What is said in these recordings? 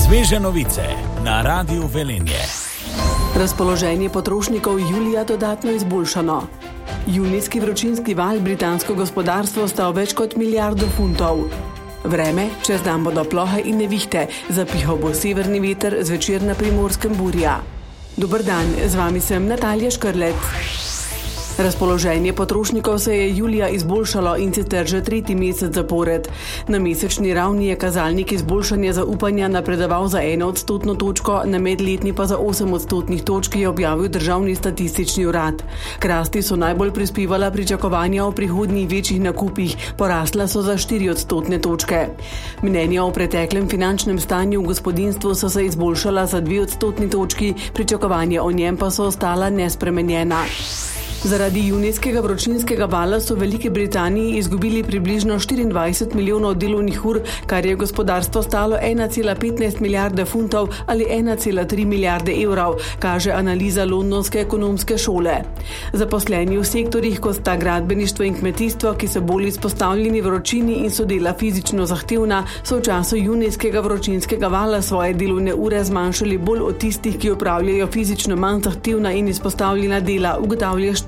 Sveže novice na Radiu Velenje. Razpoloženje potrošnikov julija dodatno izboljšano. Junijski vročinski val britansko gospodarstvo stal več kot milijardo funtov. Vreme, čez dan bodo plohe in nevihte, zapihal bo severni veter, zvečer na Primorskem burja. Dober dan, z vami sem Natalija Škrlec. Razpoloženje potrošnikov se je julija izboljšalo in sicer že tretji mesec zapored. Na mesečni ravni je kazalnik izboljšanja zaupanja napredoval za 1 odstotno točko, na medletni pa za 8 odstotnih točk, je objavil Državni statistični urad. K rasti so najbolj prispevala pričakovanja o prihodnjih večjih nakupih, porasla so za 4 odstotne točke. Mnenja o preteklem finančnem stanju v gospodinjstvu so se izboljšala za 2 odstotni točki, pričakovanja o njem pa so ostala nespremenjena. Zaradi junijskega vročinskega vala so v Veliki Britaniji izgubili približno 24 milijonov delovnih ur, kar je gospodarstvo stalo 1,15 milijarde funtov ali 1,3 milijarde evrov, kaže analiza Londonske ekonomske šole. Zaposleni v sektorjih, kot sta gradbeništvo in kmetijstvo, ki so bolj izpostavljeni vročini in so dela fizično zahtevna, so v času junijskega vročinskega vala svoje delovne ure zmanjšali bolj od tistih, ki opravljajo fizično manj zahtevna in izpostavljena dela, ugotavlja študija.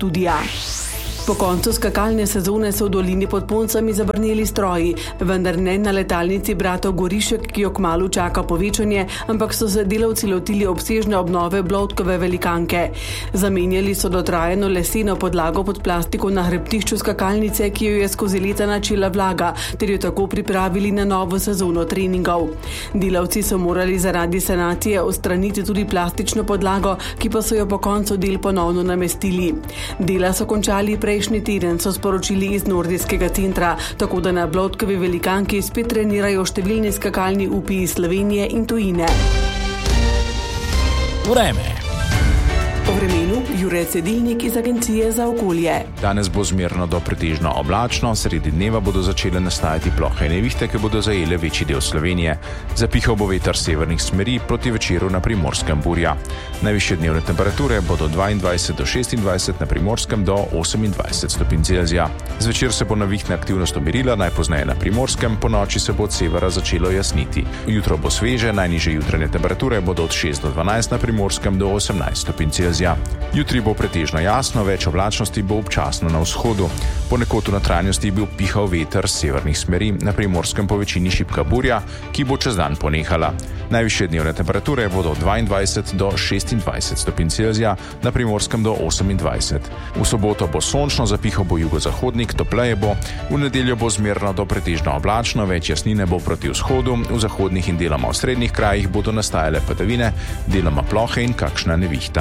Po koncu skakalne sezone so v dolini pod Poncami zabrneli stroji, vendar ne na letalnici bratov Gorišek, ki jo kmalu čaka povečanje, ampak so se delavci lotili obsežne obnove Bloudkove velikanke. Zamenjali so dotrajano leseno podlago pod plastiko na hrbtišču skakalnice, ki jo je skozi leta načela vlaga, ter jo tako pripravili na novo sezono treningov. Delavci so morali zaradi sanacije odstraniti tudi plastično podlago, ki pa so jo po koncu del ponovno namestili. Dela so končali prejšnji teden, so sporočili iz nordijskega centra, tako da na Bloudkovi velikanki spet trenirajo številni skakalni upi iz Slovenije in tujine. Vreme. O vremenu Jure Cedilnik iz Agencije za okolje. Danes bo zmerno do pretežno oblačno, sredi dneva bodo začele nastajati plohe in nevihte, ki bodo zajele večji del Slovenije. Zapihal bo veter severnih smeri, proti večeru na Primorskem burja. Najvišje dnevne temperature bodo 22 do 26, na Primorskem do 28 stopinj Celzija. Zvečer se bo nevihtna aktivnost umirila, najpozneje na Primorskem, po noči se bo od severa začelo jasniti. Jutro bo sveže, najnižje jutranje temperature bodo od 6 do 12, na Primorskem do 18 stopinj Celzija. Jutri bo pretežno jasno, več oblačnosti bo občasno na vzhodu. Ponekod v notranjosti bo pihal veter severnih smeri, na Primorskem po večini šibka burja, ki bo čez dan ponehala. Najvišje dnevne temperature bodo od 22 do 26 stopinj Celzija, na Primorskem do 28. V soboto bo sončno, zapihal bo jugozahodnik, topleje bo. V nedeljo bo zmerno do pretežno oblačno, več jasnine bo proti vzhodu, v zahodnih in deloma v srednjih krajih bodo nastajale padavine, deloma plohe in kakšna nevihta.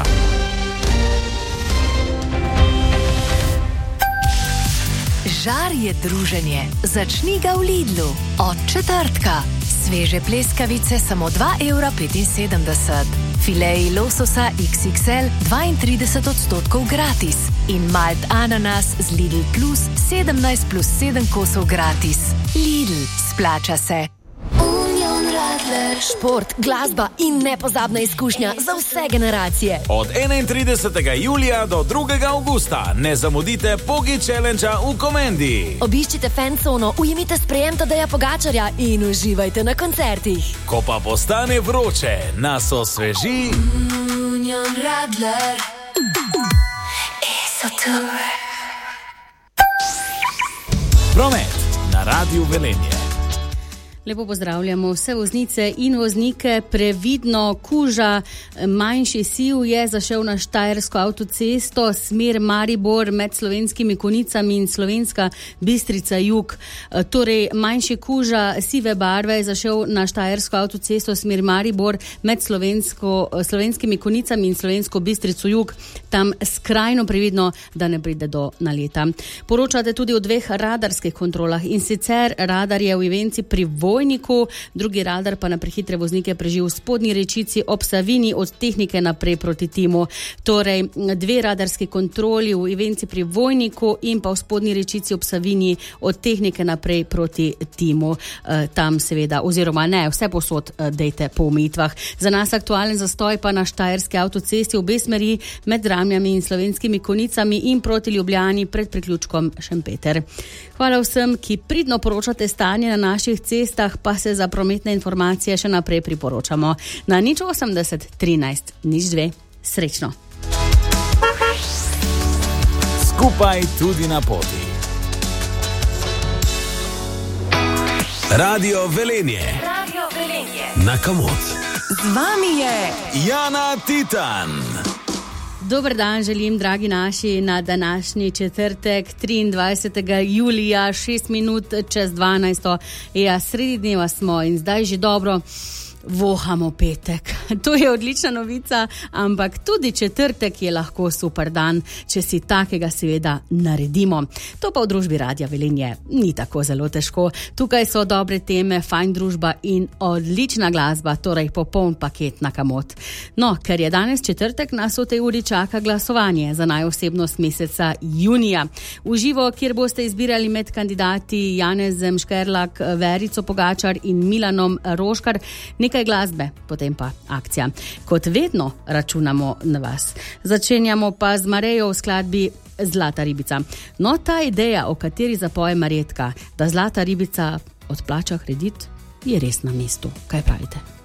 Žar je druženje. Začni ga v Lidlu. Od četrtka. Sveže pleskavice samo 2,75 €. Fileji lososa XXL 32% gratis. In malt ananas z Lidl Plus 17 plus 7 kosov gratis. Lidl, splača se. Šport, glasba in nepozabna izkušnja za vse generacije. Od 31. julija do 2. avgusta ne zamudite Pogi Challengea v Komendi. Obiščite fancono, ujemite sprejem Tadeja Pogačarja in uživajte na koncertih. Ko pa postane vroče, nas osveži Union Radler. Esotour. promet na Radiu Velenje. Lepo pozdravljamo vse voznice in voznike. Previdno, kuža, manjši siv je zašel na Štajersko avtocesto, smer Maribor med Slovenskimi Konicami in Slovenska Bistrica jug. Torej, manjši kuža sive barve je zašel na Štajersko avtocesto, smer Maribor med Slovenskimi Konicami in Slovensko Bistrico jug. Tam skrajno previdno, da ne pride do naleta. Poročate tudi o 2 radarskih kontrolah, in sicer radar je v Ivenci pri Vojniku, drugi radar pa na prehitre voznike preži v Spodnji Rečici ob Savini od Tehnike naprej proti Timu. Torej, 2 radarski kontroli v Ivenci pri Vojniku in pa v Spodnji Rečici ob Savini od Tehnike naprej proti Timu. Tam seveda, oziroma ne, vse posod dejte po omejitvah. Za nas aktualen zastoj pa na Štajerski avtocesti v obe smeri med Dramljami in Slovenskimi Konicami in proti Ljubljani pred priključkom Šempeter. Hvala vsem, ki pridno poročate stanje na naših cestah. cestah pa se za prometne informacije še naprej priporočamo na 080 13 02. Srečno! Skupaj tudi na poti. Radio Velenje. Na Komod. Z vami je Jana Titan. Dober dan želim, dragi naši, na današnji četrtek, 23. julija, 6 minut čez 12. Ja, sredi dneva smo in zdaj že dobro vohamo petek. To je odlična novica, ampak tudi četrtek je lahko super dan, če si takega seveda naredimo. To pa v družbi Radia Velenje ni tako zelo težko. Tukaj so dobre teme, fajn družba in odlična glasba, torej popoln paket na Komod. No, ker je danes četrtek, nas v tej uri čaka glasovanje za najosebnost meseca junija. V živo, kjer boste izbirali med kandidati Janezem Škerlak, Verico Pogačar in Milanom Roškar, nekaj glasbe, potem pa akcija. Kot vedno računamo na vas. Začenjamo pa z Marejo v skladbi Zlata ribica. No, ta ideja, o kateri zapoje Marjetka, da zlata ribica odplača kredit, je res na mestu. Kaj pravite?